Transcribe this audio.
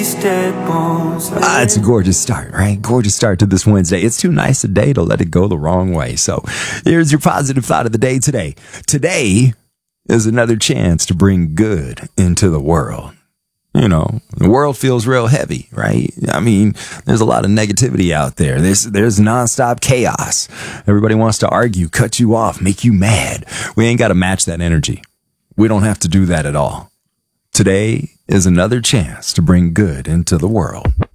It's a gorgeous start, right? Gorgeous start to this Wednesday. It's too nice a day to let it go the wrong way. So here's your positive thought of the day today. Today is another chance to bring good into the world. You know, the world feels real heavy, right? I mean, there's a lot of negativity out there. There's nonstop chaos. Everybody wants to argue, cut you off, make you mad. We ain't got to match that energy. We don't have to do that at all. Today is another chance to bring good into the world.